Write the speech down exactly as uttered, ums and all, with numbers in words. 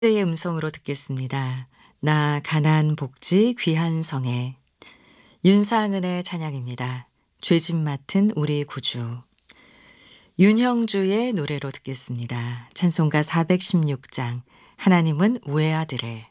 의 음성으로 듣겠습니다. 나 가난 복지 귀한 성에. 윤상은의 찬양입니다. 죄짐 맡은 우리 구주. 윤형주의 노래로 듣겠습니다. 찬송가 사백십육 장 하나님은 외아들을.